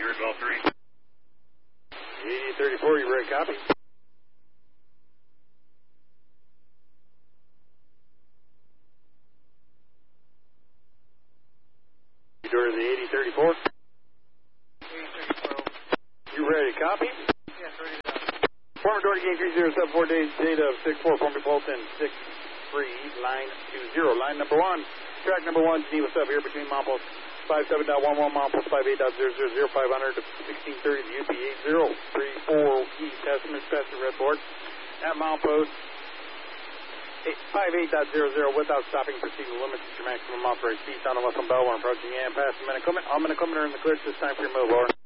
heard all three. 8034, you ready, copy? Door to the 8034. 8034. You ready, copy? Yes, ready to go. Former door to game 3074 days, date of 6-4, former Bolton 6-3, line 20. Line number 1, track number 1, Geneva sub here between milepost 57.11, milepost 58.000, 500 to 1630, the UP 8034 East, estimates past the red board. At milepost 58.00, without stopping, proceed to limits to your maximum authorized speed. Down to Western Bell, when approaching and passing Minnecomet. All Minnecomet are in the clear. It's time for your move, Lauren.